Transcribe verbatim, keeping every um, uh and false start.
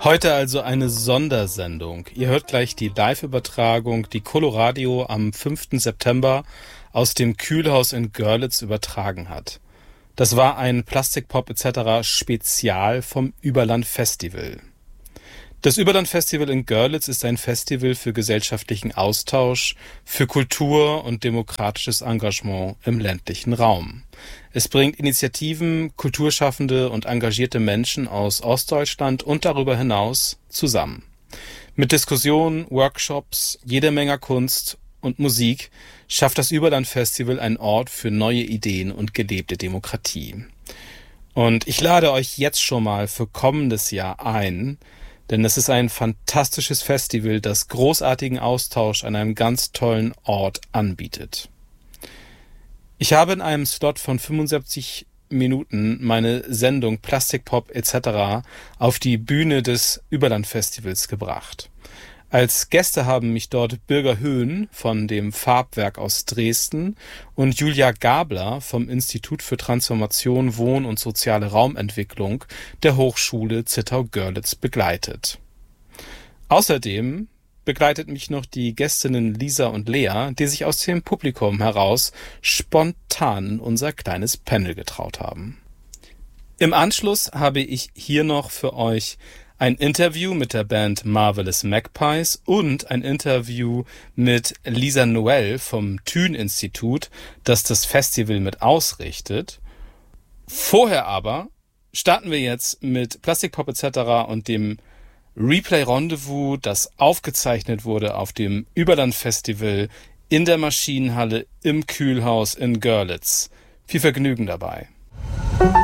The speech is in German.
Heute also eine Sondersendung. Ihr hört gleich die Live-Übertragung, die Coloradio am fünften September aus dem Kühlhaus in Görlitz übertragen hat. Das war ein Plastikpop et cetera Spezial vom Überland Festival. Das Überland Festival in Görlitz ist ein Festival für gesellschaftlichen Austausch, für Kultur und demokratisches Engagement im ländlichen Raum. Es bringt Initiativen, Kulturschaffende und engagierte Menschen aus Ostdeutschland und darüber hinaus zusammen. Mit Diskussionen, Workshops, jeder Menge Kunst und Musik schafft das Überland Festival einen Ort für neue Ideen und gelebte Demokratie. Und ich lade euch jetzt schon mal für kommendes Jahr ein, denn es ist ein fantastisches Festival, das großartigen Austausch an einem ganz tollen Ort anbietet. Ich habe in einem Slot von fünfundsiebzig Minuten meine Sendung Plastikpop et cetera auf die Bühne des Überland Festivals gebracht. Als Gäste haben mich dort Birger Höhn von dem Farbwerk aus Dresden und Julia Gabler vom Institut für Transformation, Wohn- und soziale Raumentwicklung der Hochschule Zittau-Görlitz begleitet. Außerdem begleitet mich noch die Gästinnen Lisa und Lea, die sich aus dem Publikum heraus spontan in unser kleines Panel getraut haben. Im Anschluss habe ich hier noch für euch ein Interview mit der Band Marvelous Magpies und ein Interview mit Lisa Noel vom Thün-Institut, das das Festival mit ausrichtet. Vorher aber starten wir jetzt mit Plastikpop et cetera und dem Replay Rendezvous, das aufgezeichnet wurde auf dem Überland Festival in der Maschinenhalle im Kühlhaus in Görlitz. Viel Vergnügen dabei.